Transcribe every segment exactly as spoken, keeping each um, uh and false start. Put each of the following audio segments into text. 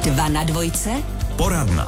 Dva na dvojce. Poradna.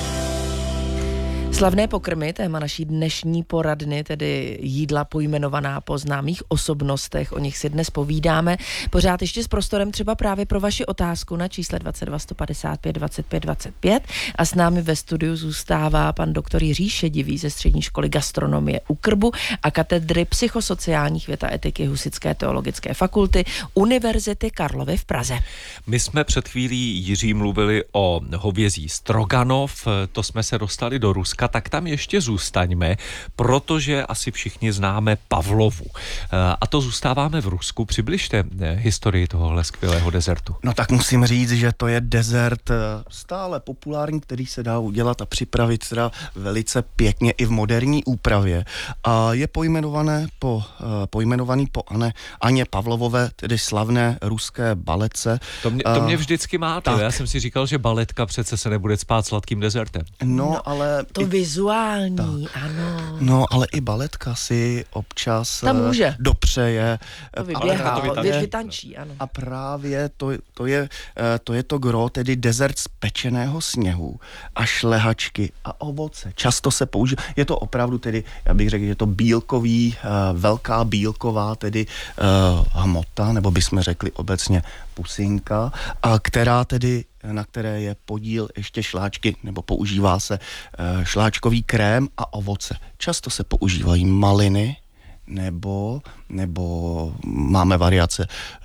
Slavné pokrmy, téma naší dnešní poradny, tedy jídla pojmenovaná po známých osobnostech, o nich si dnes povídáme. Pořád ještě s prostorem třeba právě pro vaši otázku na čísle dvacet dva sto padesát pět dvacet pět dvacet pět a s námi ve studiu zůstává pan doktor Jiří Šedivý ze Střední školy gastronomie u Krbu a katedry psychosociálních věd a etiky Husitské teologické fakulty Univerzity Karlovy v Praze. My jsme před chvílí, Jiří, mluvili o hovězí stroganov, to jsme se dostali do Ruska, tak tam ještě zůstaňme, protože asi všichni známe Pavlovu. A to zůstáváme v Rusku. Přibližte historii tohohle skvělého dezertu. No tak musím říct, že to je dezert stále populární, který se dá udělat a připravit teda velice pěkně i v moderní úpravě. A je pojmenované po, pojmenovaný po Anne, Aně Pavlovové, tedy slavné ruské baletce. To mě, to mě vždycky má to. Tak. Já jsem si říkal, že baletka přece se nebude spát sladkým dezertem. No, No, ale... To i, vizuální, tak. Ano. No, ale i baletka si občas Tam může. dopřeje. To A vyběhá, to to vytančí. vytančí, ano. A právě to, to, je, to je to gro, tedy dezert z pečeného sněhu a šlehačky a ovoce. Často se používá, je to opravdu tedy, já bych řekl, že je to bílkový, velká bílková tedy hmota, nebo bychom řekli obecně pusinka, a která tedy, na které je podíl ještě šláčky, nebo používá se šláčkový krém a ovoce. Často se používají maliny, nebo, nebo máme variace,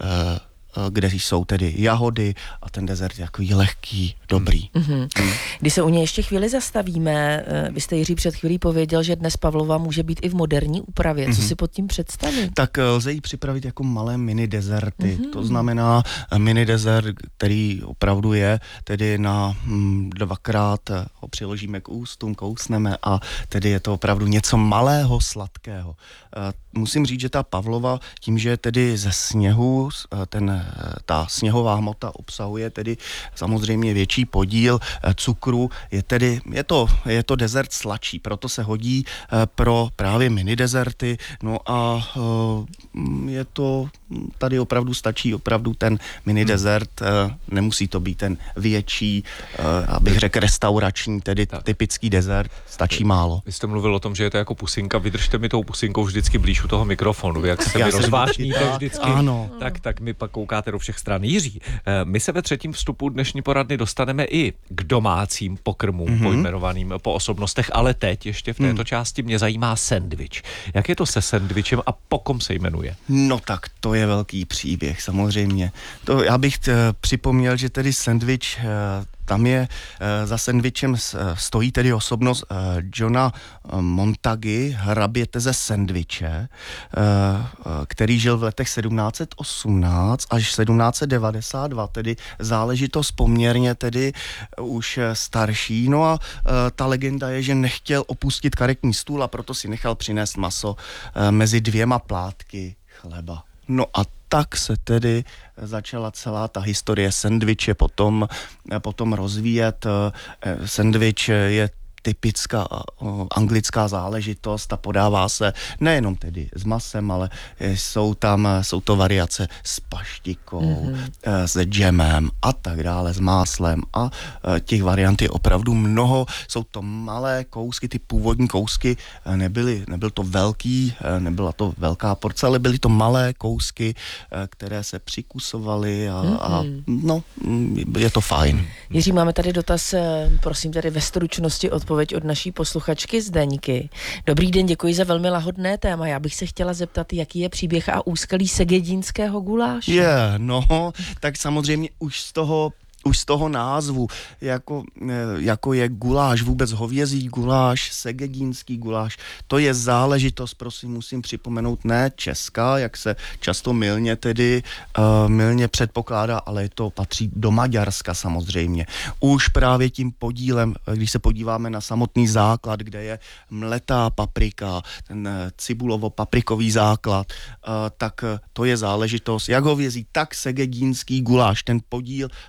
kde jsou tedy jahody a ten dezert je takový lehký, dobrý. Mm-hmm. Mm. Když se u něj ještě chvíli zastavíme, vy jste, Jiří, před chvílí pověděl, že dnes Pavlova může být i v moderní úpravě. Co mm-hmm. si pod tím představit? Tak lze ji připravit jako malé mini dezerty. Mm-hmm. To znamená mini dezert, který opravdu je tedy na hm, dvakrát ho přiložíme k ústům, kousneme a tedy je to opravdu něco malého, sladkého. Musím říct, že ta Pavlova tím, že je tedy ze sněhu, ten ta sněhová hmota obsahuje tedy samozřejmě větší podíl cukru, je tedy, je to, je to dezert sladší, proto se hodí pro právě mini dezerty, no a je to, tady opravdu stačí opravdu ten mini dezert, nemusí to být ten větší, abych řekl restaurační, tedy tak. Typický dezert, stačí málo. Vy jste mluvil o tom, že je to jako pusinka, vydržte mi tou pusinkou vždycky blíž u toho mikrofonu, jak se mi rozvášníte vždycky, ano. tak, tak mi pak koukáte do všech stran. Jiří, my se ve třetím vstupu dnešní poradny dostaneme i k domácím pokrmům mm-hmm. pojmenovaným po osobnostech, ale teď ještě v této mm. části mě zajímá sendvič. Jak je to se sendvičem a po kom se jmenuje? No tak to je velký příběh, samozřejmě. To já bych t, připomněl, že tedy sendvič tam je, za sendvičem stojí tedy osobnost Johna Montagy, hraběte ze Sandwiche, který žil v letech sedmnáct set osmnáct až sedmnáct set devadesát dva, tedy záležitost poměrně tedy už starší. No a ta legenda je, že nechtěl opustit karetní stůl a proto si nechal přinést maso mezi dvěma plátky chleba. No a tak se tedy začala celá ta historie sendviče potom, potom rozvíjet. Sendvič je typická uh, anglická záležitost a podává se nejenom tedy s masem, ale jsou tam, jsou to variace s paštikou, mm-hmm. uh, s džemem a tak dále, s máslem a uh, těch variant je opravdu mnoho. Jsou to malé kousky, ty původní kousky uh, nebyly, nebyl to velký, uh, nebyla to velká porce, ale byly to malé kousky, uh, které se přikusovaly a, mm-hmm. a no, je to fajn. Jiří, máme tady dotaz, prosím tady ve stručnosti odpověď od naší posluchačky Zdeňky. Dobrý den, děkuji za velmi lahodné téma. Já bych se chtěla zeptat, jaký je příběh a úskalí segedínského guláše. Je, yeah, no, tak samozřejmě už z toho Už z toho názvu, jako, jako je guláš, vůbec hovězí guláš, segedínský guláš, to je záležitost, prosím, musím připomenout, ne česká, jak se často mylně tedy, uh, mylně předpokládá, ale to patří do Maďarska samozřejmě. Už právě tím podílem, když se podíváme na samotný základ, kde je mletá paprika, ten cibulovo-paprikový základ, uh, tak to je záležitost, jak hovězí, tak segedínský guláš, ten podíl v tom segedínském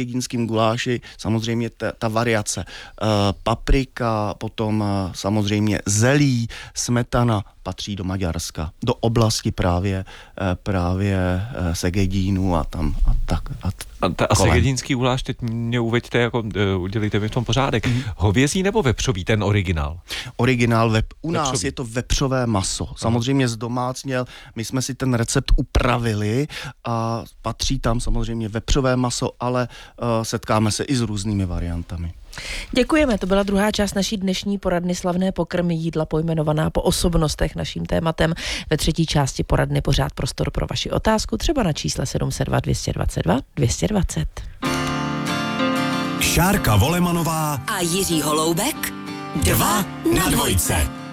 segedínském guláši samozřejmě ta, ta variace. Uh, paprika, potom uh, samozřejmě zelí, smetana patří do Maďarska, do oblasti právě, uh, právě uh, Segedínu a tam a tak. A, t- a, ta, a segedínský guláš, teď mě uveďte, jako uh, udělejte mi v tom pořádek. Mm. Hovězí nebo vepřový, ten originál? Originál, vep, u nás vepřový. Je to vepřové maso. Samozřejmě zdomácněl, my jsme si ten recept upravili a patří tam samozřejmě vepřové maso, ale uh, setkáme se i s různými variantami. Děkujeme, to byla druhá část naší dnešní poradny Slavné pokrmy, jídla pojmenovaná po osobnostech naším tématem. Ve třetí části poradny pořád prostor pro vaši otázku, třeba na čísle sedm set dva, dvě dvacet dva, dvě dvacet. Šárka Volemanová a Jiří Holoubek, dva na dvojce.